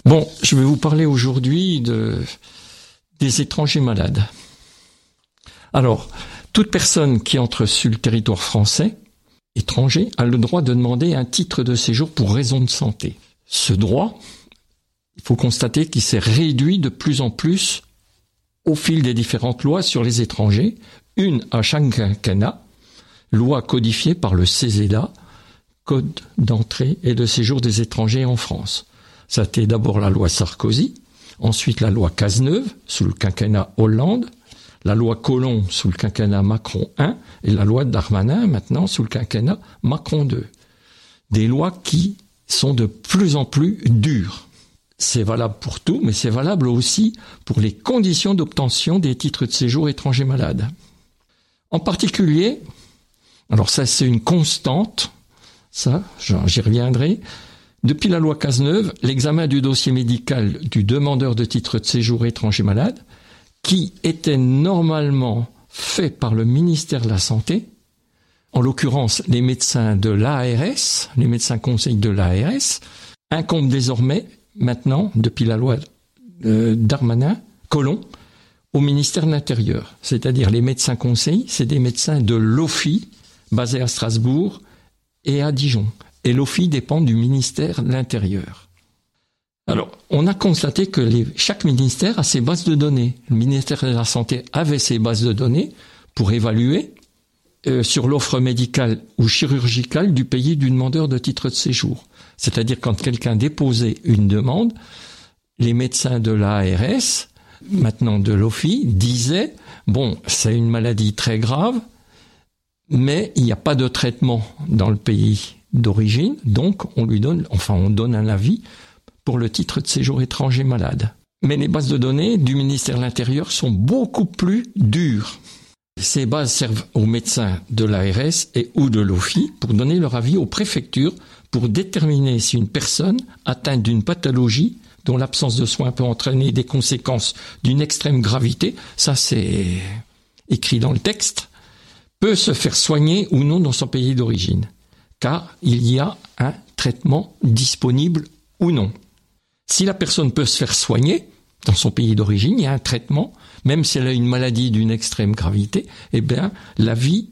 Bon, je vais vous parler aujourd'hui des étrangers malades. Alors, toute personne qui entre sur le territoire français, étranger, a le droit de demander un titre de séjour pour raison de santé. Ce droit, il faut constater qu'il s'est réduit de plus en plus au fil des différentes lois sur les étrangers, une à chaque quinquennat, loi codifiée par le CESEDA, Code d'entrée et de séjour des étrangers en France. Ça a été d'abord la loi Sarkozy, ensuite la loi Cazeneuve, sous le quinquennat Hollande, la loi Collomb sous le quinquennat Macron 1 et la loi Darmanin maintenant sous le quinquennat Macron 2. Des lois qui sont de plus en plus dures. C'est valable pour tout, mais c'est valable aussi pour les conditions d'obtention des titres de séjour étrangers malades. En particulier, alors ça c'est une constante, ça j'y reviendrai, depuis la loi Cazeneuve, l'examen du dossier médical du demandeur de titre de séjour étranger malade, qui était normalement fait par le ministère de la Santé, en l'occurrence les médecins de l'ARS, les médecins conseils de l'ARS, incombe désormais, maintenant, depuis la loi Darmanin, Collomb, au ministère de l'Intérieur. C'est-à-dire les médecins conseils, c'est des médecins de l'OFII, basés à Strasbourg et à Dijon. Et l'OFII dépend du ministère de l'Intérieur. Alors, on a constaté que chaque ministère a ses bases de données. Le ministère de la Santé avait ses bases de données pour évaluer sur l'offre médicale ou chirurgicale du pays du demandeur de titre de séjour. C'est-à-dire quand quelqu'un déposait une demande, les médecins de l'ARS, maintenant de l'OFII, disaient « Bon, c'est une maladie très grave, mais il n'y a pas de traitement dans le pays d'origine, donc on donne un avis pour le titre de séjour étranger malade. » Mais les bases de données du ministère de l'Intérieur sont beaucoup plus dures. Ces bases servent aux médecins de l'ARS et ou de l'OFII pour donner leur avis aux préfectures pour déterminer si une personne atteinte d'une pathologie dont l'absence de soins peut entraîner des conséquences d'une extrême gravité, ça c'est écrit dans le texte, peut se faire soigner ou non dans son pays d'origine, car il y a un traitement disponible ou non. Si la personne peut se faire soigner dans son pays d'origine, il y a un traitement, même si elle a une maladie d'une extrême gravité, eh bien, l'avis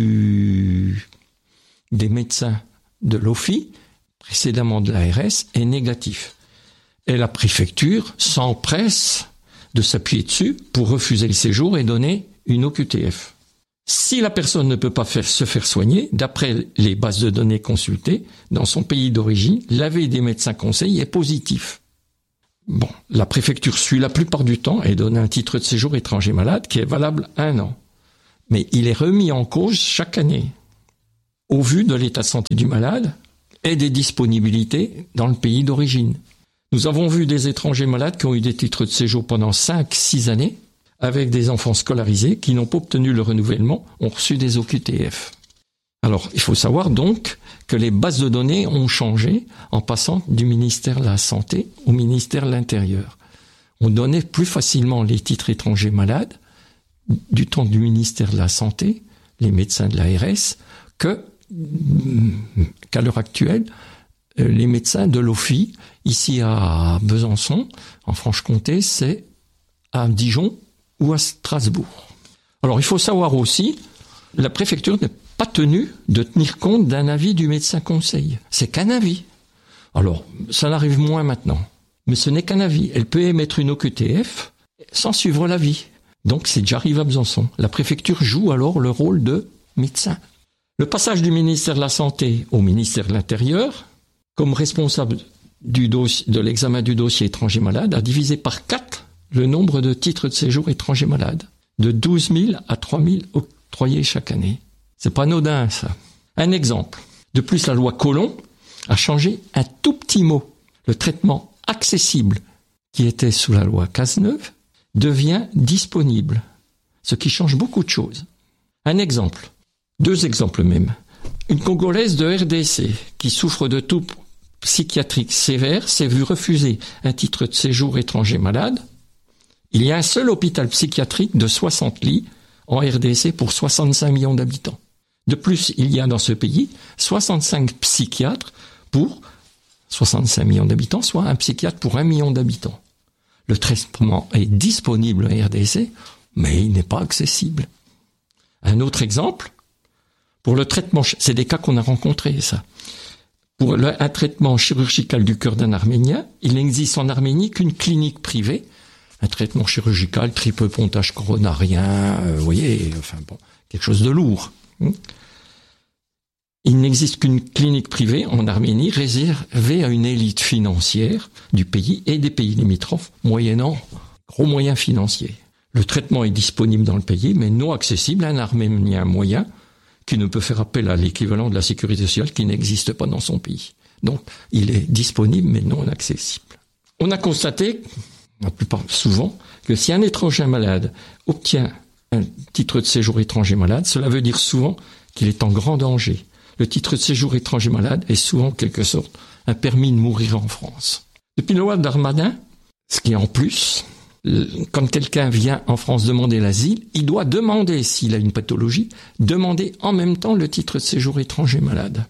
des médecins de l'OFII, précédemment de l'ARS, est négatif. Et la préfecture s'empresse de s'appuyer dessus pour refuser le séjour et donner une OQTF. Si la personne ne peut pas se faire soigner, d'après les bases de données consultées, dans son pays d'origine, l'avis des médecins conseils est positif. Bon, la préfecture suit la plupart du temps et donne un titre de séjour étranger malade qui est valable 1 an. Mais il est remis en cause chaque année, au vu de l'état de santé du malade et des disponibilités dans le pays d'origine. Nous avons vu des étrangers malades qui ont eu des titres de séjour pendant 5-6 années, avec des enfants scolarisés qui n'ont pas obtenu le renouvellement, ont reçu des OQTF. Alors, il faut savoir donc que les bases de données ont changé en passant du ministère de la Santé au ministère de l'Intérieur. On donnait plus facilement les titres étrangers malades du temps du ministère de la Santé, les médecins de l'ARS, qu'à l'heure actuelle, les médecins de l'OFII, ici à Besançon, en Franche-Comté, c'est à Dijon ou à Strasbourg. Alors, il faut savoir aussi, la préfecture n'est pas tenue de tenir compte d'un avis du médecin conseil. C'est qu'un avis. Alors, ça n'arrive moins maintenant. Mais ce n'est qu'un avis. Elle peut émettre une OQTF sans suivre l'avis. Donc, c'est déjà arrivé à Besançon. La préfecture joue alors le rôle de médecin. Le passage du ministère de la Santé au ministère de l'Intérieur, comme responsable de l'examen du dossier étranger malade, a divisé par 4 le nombre de titres de séjour étrangers malades, de 12 000 à 3 000 octroyés chaque année. C'est pas anodin, ça. Un exemple. De plus, la loi Collomb a changé un tout petit mot. Le traitement accessible, qui était sous la loi Cazeneuve, devient disponible, ce qui change beaucoup de choses. Un exemple. 2 exemples même. Une Congolaise de RDC qui souffre de troubles psychiatriques sévères s'est vue refuser un titre de séjour étranger malade. Il y a un seul hôpital psychiatrique de 60 lits en RDC pour 65 millions d'habitants. De plus, il y a dans ce pays 65 psychiatres pour 65 millions d'habitants, soit un psychiatre pour 1 million d'habitants. Le traitement est disponible en RDC, mais il n'est pas accessible. Un autre exemple, pour le traitement, c'est des cas qu'on a rencontrés, ça. Pour un traitement chirurgical du cœur d'un Arménien, il n'existe en Arménie qu'une clinique privée, un traitement chirurgical, triple pontage coronarien, vous voyez, enfin bon, quelque chose de lourd. Il n'existe qu'une clinique privée en Arménie réservée à une élite financière du pays et des pays limitrophes, moyennant gros moyens financiers. Le traitement est disponible dans le pays, mais non accessible à un Arménien moyen qui ne peut faire appel à l'équivalent de la sécurité sociale qui n'existe pas dans son pays. Donc, il est disponible, mais non accessible. On a constaté, la plupart souvent, que si un étranger malade obtient un titre de séjour étranger malade, cela veut dire souvent qu'il est en grand danger. Le titre de séjour étranger malade est souvent, en quelque sorte, un permis de mourir en France. Depuis la loi Darmanin, ce qui est en plus, quand quelqu'un vient en France demander l'asile, il doit demander, s'il a une pathologie, demander en même temps le titre de séjour étranger malade.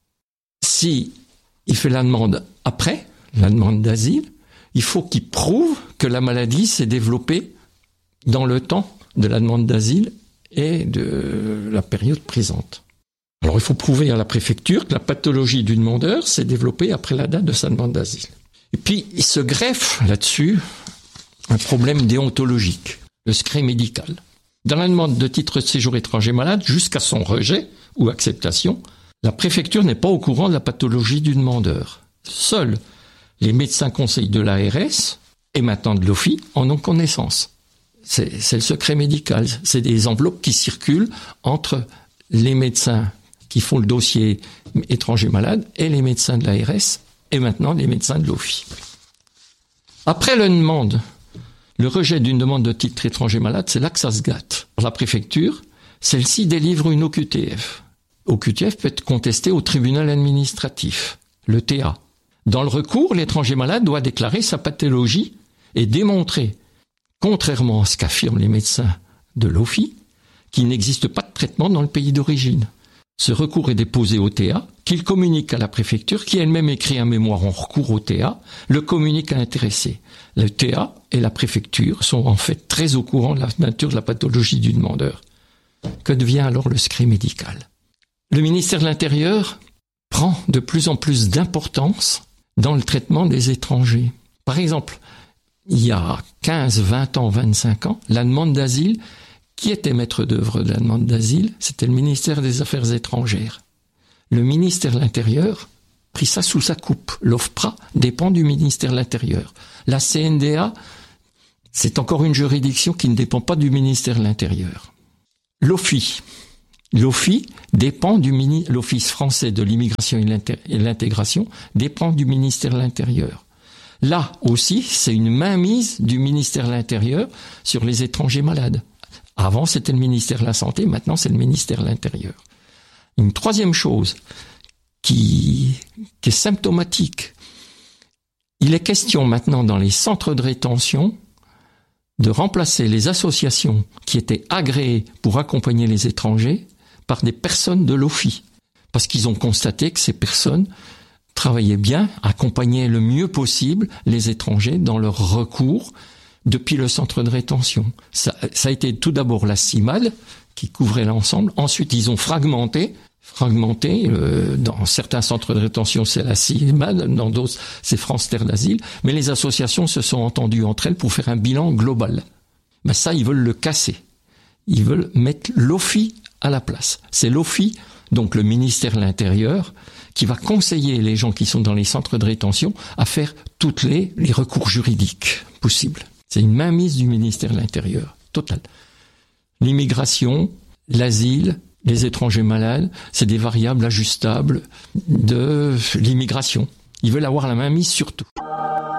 Si il fait la demande après, la demande d'asile, il faut qu'il prouve que la maladie s'est développée dans le temps de la demande d'asile et de la période présente. Alors il faut prouver à la préfecture que la pathologie du demandeur s'est développée après la date de sa demande d'asile. Et puis il se greffe là-dessus un problème déontologique, le secret médical. Dans la demande de titre de séjour étranger malade, jusqu'à son rejet ou acceptation, la préfecture n'est pas au courant de la pathologie du demandeur. Seuls les médecins conseils de l'ARS et maintenant de l'OFII en ont connaissance. C'est le secret médical. C'est des enveloppes qui circulent entre les médecins qui font le dossier étranger malade et les médecins de l'ARS et maintenant les médecins de l'OFII. Après le rejet d'une demande de titre étranger malade, c'est là que ça se gâte. La préfecture, celle-ci délivre une OQTF. OQTF peut être contestée au tribunal administratif, le TA. Dans le recours, l'étranger malade doit déclarer sa pathologie et démontrer, contrairement à ce qu'affirment les médecins de l'OFII, qu'il n'existe pas de traitement dans le pays d'origine. Ce recours est déposé au TA, qu'il communique à la préfecture, qui elle-même écrit un mémoire en recours au TA, le communique à l'intéressé. Le TA et la préfecture sont en fait très au courant de la nature de la pathologie du demandeur. Que devient alors le secret médical ? Le ministère de l'Intérieur prend de plus en plus d'importance dans le traitement des étrangers. Par exemple, il y a 15, 20 ans, 25 ans, la demande d'asile, qui était maître d'œuvre de la demande d'asile, c'était le ministère des Affaires étrangères. Le ministère de l'Intérieur prit ça sous sa coupe. L'OFPRA dépend du ministère de l'Intérieur. La CNDA, c'est encore une juridiction qui ne dépend pas du ministère de l'Intérieur. L'OFII dépend l'Office français de l'immigration et l'intégration dépend du ministère de l'Intérieur. Là aussi, c'est une mainmise du ministère de l'Intérieur sur les étrangers malades. Avant, c'était le ministère de la Santé, maintenant c'est le ministère de l'Intérieur. Une troisième chose qui est symptomatique, il est question maintenant dans les centres de rétention de remplacer les associations qui étaient agréées pour accompagner les étrangers par des personnes de l'OFII, parce qu'ils ont constaté que ces personnes travaillaient bien, accompagnaient le mieux possible les étrangers dans leur recours depuis le centre de rétention. Ça a été tout d'abord la CIMAD qui couvrait l'ensemble. Ensuite, ils ont fragmenté. Dans certains centres de rétention, c'est la CIMAD, dans d'autres, c'est France Terre d'Asile. Mais les associations se sont entendues entre elles pour faire un bilan global. Ben ça, ils veulent le casser. Ils veulent mettre l'OFII à la place. C'est l'OFII, donc le ministère de l'Intérieur, qui va conseiller les gens qui sont dans les centres de rétention à faire toutes les recours juridiques possibles. C'est une mainmise du ministère de l'Intérieur, totale. L'immigration, l'asile, les étrangers malades, c'est des variables ajustables de l'immigration. Ils veulent avoir la mainmise sur tout.